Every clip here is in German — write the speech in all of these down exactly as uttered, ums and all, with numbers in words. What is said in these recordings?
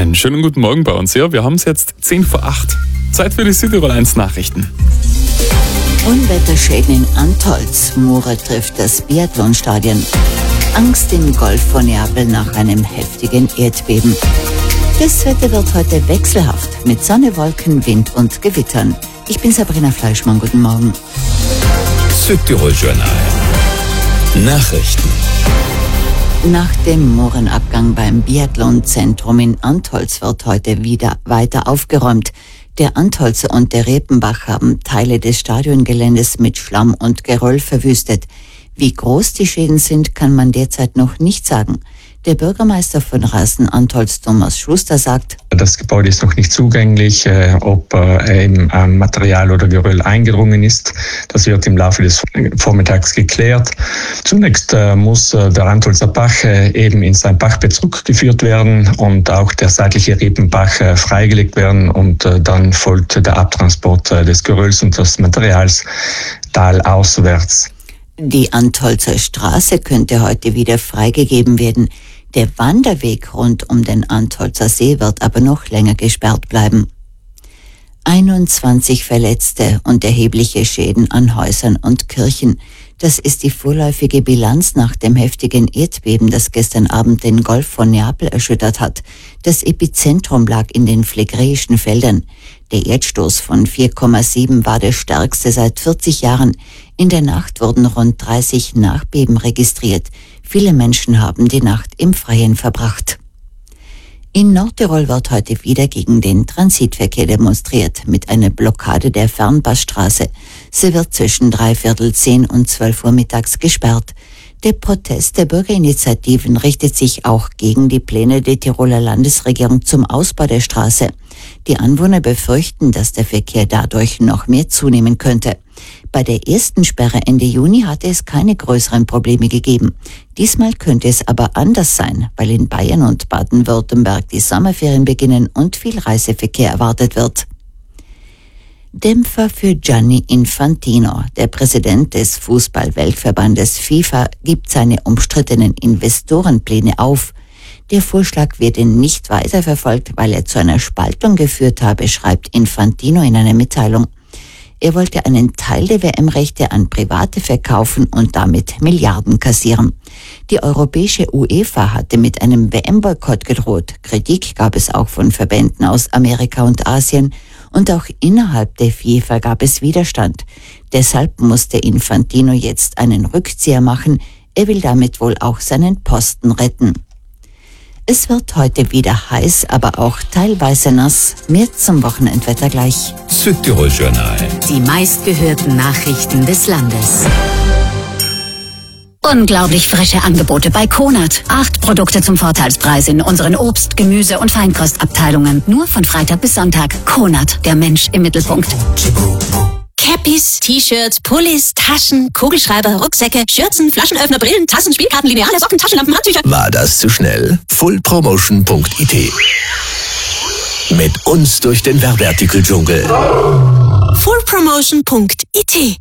Einen schönen guten Morgen bei uns. Ja, wir haben es jetzt zehn vor acht. Zeit für die Südtirol eins Nachrichten. Unwetterschäden in Antholz. Mure trifft das Biathlonstadion. Angst im Golf von Neapel nach einem heftigen Erdbeben. Das Wetter wird heute wechselhaft mit Sonne, Wolken, Wind und Gewittern. Ich bin Sabrina Fleischmann. Guten Morgen. Südtirol Journal. Nachrichten. Nach dem Murenabgang beim Biathlonzentrum in Antholz wird heute wieder weiter aufgeräumt. Der Antholzer und der Repenbach haben Teile des Stadiongeländes mit Schlamm und Geröll verwüstet. Wie groß die Schäden sind, kann man derzeit noch nicht sagen. Der Bürgermeister von Rasen-Antholz, Thomas Schuster, sagt: Das Gebäude ist noch nicht zugänglich, äh, ob äh, eben äh, Material oder Geröll eingedrungen ist. Das wird im Laufe des Vormittags geklärt. Zunächst äh, muss äh, der Antholzer Bach äh, eben in sein Bachbett zurückgeführt werden und auch der seitliche Repenbach äh, freigelegt werden und äh, dann folgt der Abtransport äh, des Gerölls und des Materials talauswärts. Die Antholzer Straße könnte heute wieder freigegeben werden. Der Wanderweg rund um den Antholzer See wird aber noch länger gesperrt bleiben. einundzwanzig Verletzte und erhebliche Schäden an Häusern und Kirchen. Das ist die vorläufige Bilanz nach dem heftigen Erdbeben, das gestern Abend den Golf von Neapel erschüttert hat. Das Epizentrum lag in den Phlegräischen Feldern. Der Erdstoß von vier Komma sieben war der stärkste seit vierzig Jahren. In der Nacht wurden rund dreißig Nachbeben registriert. Viele Menschen haben die Nacht im Freien verbracht. In Nordtirol wird heute wieder gegen den Transitverkehr demonstriert, mit einer Blockade der Fernbusstraße. Sie wird zwischen dreiviertel zehn und zwölf Uhr mittags gesperrt. Der Protest der Bürgerinitiativen richtet sich auch gegen die Pläne der Tiroler Landesregierung zum Ausbau der Straße. Die Anwohner befürchten, dass der Verkehr dadurch noch mehr zunehmen könnte. Bei der ersten Sperre Ende Juni hatte es keine größeren Probleme gegeben. Diesmal könnte es aber anders sein, weil in Bayern und Baden-Württemberg die Sommerferien beginnen und viel Reiseverkehr erwartet wird. Dämpfer für Gianni Infantino. Der Präsident des Fußball-Weltverbandes FIFA gibt seine umstrittenen Investorenpläne auf. Der Vorschlag werde nicht weiterverfolgt, weil er zu einer Spaltung geführt habe, schreibt Infantino in einer Mitteilung. Er wollte einen Teil der W M-Rechte an Private verkaufen und damit Milliarden kassieren. Die europäische UEFA hatte mit einem W M-Boykott gedroht. Kritik gab es auch von Verbänden aus Amerika und Asien. Und auch innerhalb der FIFA gab es Widerstand. Deshalb musste Infantino jetzt einen Rückzieher machen. Er will damit wohl auch seinen Posten retten. Es wird heute wieder heiß, aber auch teilweise nass. Mehr zum Wochenendwetter gleich. Südtirol Journal. Die meistgehörten Nachrichten des Landes. Unglaublich frische Angebote bei Konert. Acht Produkte zum Vorteilspreis in unseren Obst-, Gemüse- und Feinkostabteilungen. Nur von Freitag bis Sonntag. Konert, der Mensch im Mittelpunkt. Cappies, T-Shirts, Pullis, Taschen, Kugelschreiber, Rucksäcke, Schürzen, Flaschenöffner, Brillen, Tassen, Spielkarten, Lineale, Socken, Taschenlampen, Handtücher. War das zu schnell? full promotion punkt i t. Mit uns durch den Werbeartikel-Dschungel. full promotion punkt i t.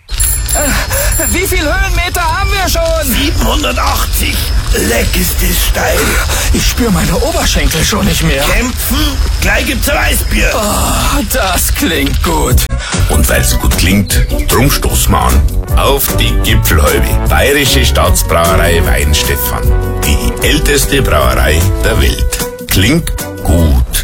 Wie viel Höhenmeter haben wir schon? siebenhundertachtzig. Leck ist es steil. Ich spüre meine Oberschenkel schon nicht mehr. Kämpfen? Gleich gibt's ein Weißbier. Oh, das klingt gut. Und weil's gut klingt, drum stoßen wir an. Auf die Gipfelhalbe. Bayerische Staatsbrauerei Weinstefan. Die älteste Brauerei der Welt. Klingt gut.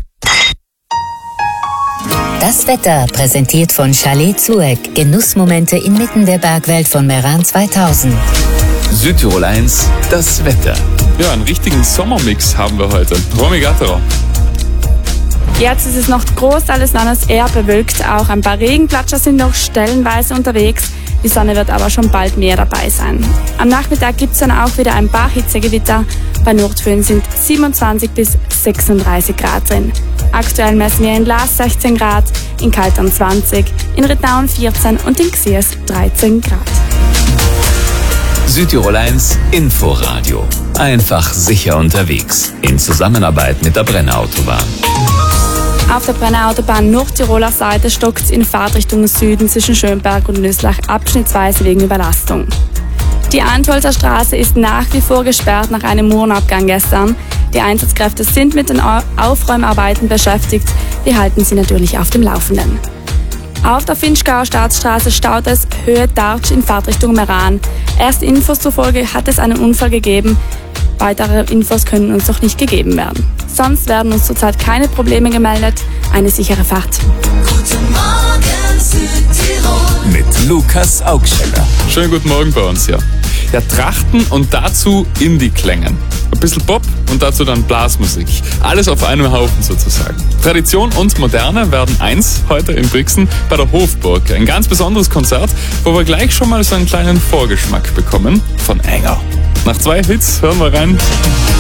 Das Wetter präsentiert von Chalet Zueck. Genussmomente inmitten der Bergwelt von Meran zweitausend. Südtirol eins, das Wetter. Ja, einen richtigen Sommermix haben wir heute. Romy Gatterer. Jetzt ist es noch großteils Landes eher bewölkt. Auch ein paar Regenplatscher sind noch stellenweise unterwegs. Die Sonne wird aber schon bald mehr dabei sein. Am Nachmittag gibt es dann auch wieder ein paar Hitzegewitter. Bei Nordföhn sind siebenundzwanzig bis sechsunddreißig Grad drin. Aktuell messen wir in Laas sechzehn Grad, in Kaltern zwanzig, in Rittnauen vierzehn und in Xiers dreizehn Grad. Südtirol eins Inforadio. Einfach sicher unterwegs. In Zusammenarbeit mit der Brenner Autobahn. Auf der Brenner Autobahn Nordtiroler Seite stockt es in Fahrtrichtung Süden zwischen Schönberg und Nüßlach abschnittsweise wegen Überlastung. Die Antholzer Straße ist nach wie vor gesperrt nach einem Murenabgang gestern. Die Einsatzkräfte sind mit den Aufräumarbeiten beschäftigt. Wir halten Sie natürlich auf dem Laufenden. Auf der Vinschgauer Staatsstraße staut es Höhe Dartsch in Fahrtrichtung Meran. Erste Infos zufolge hat es einen Unfall gegeben. Weitere Infos können uns noch nicht gegeben werden. Sonst werden uns zurzeit keine Probleme gemeldet. Eine sichere Fahrt. Guten Morgen Südtirol. Mit Lukas Augsteller. Schönen guten Morgen bei uns, ja. Ja, Trachten und dazu Indie-Klängen. Ein bisschen Pop und dazu dann Blasmusik. Alles auf einem Haufen sozusagen. Tradition und Moderne werden eins heute in Brixen bei der Hofburg. Ein ganz besonderes Konzert, wo wir gleich schon mal so einen kleinen Vorgeschmack bekommen von Enger. Nach zwei Hits hören wir rein.